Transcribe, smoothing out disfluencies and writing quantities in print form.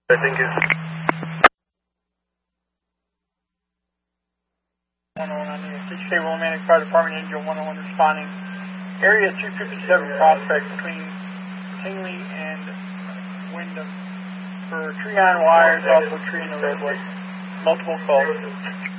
I think it's 101 on the 6K Romantic Fire Department, Angel 101 responding. Area 257 Prospect between Tingley and Wyndham for tree on wires, also tree in the roadway. Multiple calls.